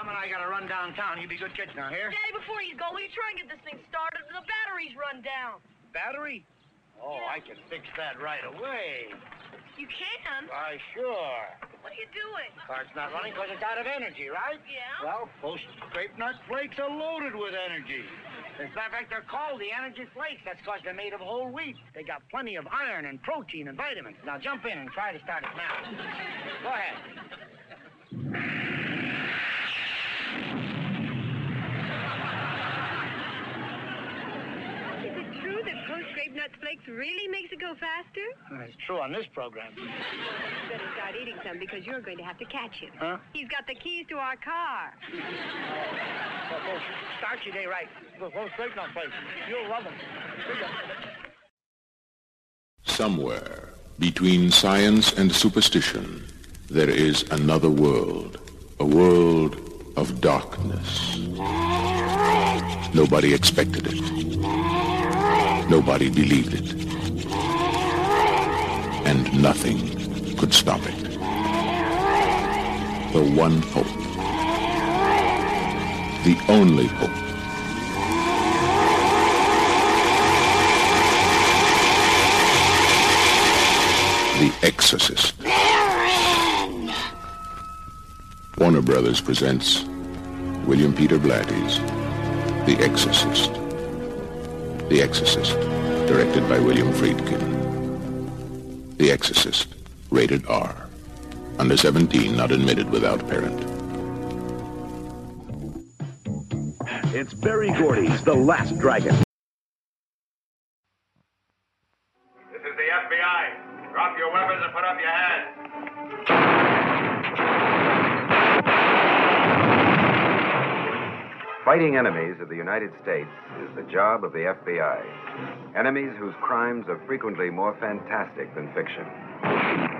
Mom and I gotta run downtown. You be good kids now, here? Daddy, before you go, will you try and get this thing started? The battery's run down. Battery? Oh, Yeah. I can fix that right away. You can? Why, sure. What are you doing? Car's not running because it's out of energy, right? Yeah? Well, Post Grape Nut Flakes are loaded with energy. As a matter of fact, they're called the Energy Flakes. That's because they're made of whole wheat. They got plenty of iron and protein and vitamins. Now jump in and try to start it now. Go ahead. Is it true that Post Grape Nut Flakes really makes it go faster? It's true on this program. You better start eating some because you're going to have to catch him. Huh? He's got the keys to our car. Well, start your day right. Post Grape Nut Flakes. You'll love them. Somewhere between science and superstition, there is another world, a world of darkness. Nobody expected it. Nobody believed it. And nothing could stop it. The one hope. The only hope. The Exorcist. Warner Brothers presents William Peter Blatty's The Exorcist. The Exorcist, directed by William Friedkin. The Exorcist, rated R. Under 17, not admitted without parent. It's Berry Gordy's The Last Dragon. This is the FBI. Drop your weapons and put up your hands. Fighting enemies of the United States is the job of the FBI. Enemies whose crimes are frequently more fantastic than fiction.